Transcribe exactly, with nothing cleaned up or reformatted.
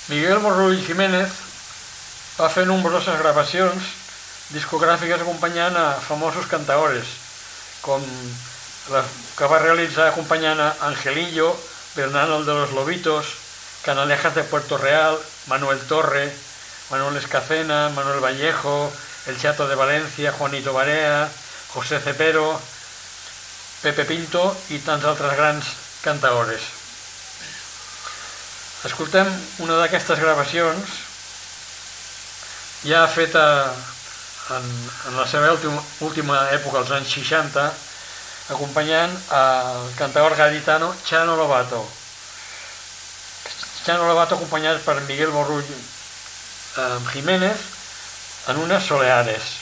Miguel Morrull Jiménez va fer nombroses gravacions discogràfiques acompanyant a famosos cantaores, com les que va realitzar acompanyant a Angelillo, Bernardo de los Lobitos, Canalejas de Puerto Real, Manuel Torre, Manuel Escacena, Manuel Vallejo, El Chato de Valencia, Juanito Barea, José Cepero, Pepe Pinto i tants altres grans cantaores. Escoltem una d'aquestes gravacions, ja feta en, en la seva última, última època, als anys seixanta, acompanyant el cantaor gaditano Chano Lobato. Chano Lobato acompanyat per Miguel Morrull eh, Jiménez en unes Soleares.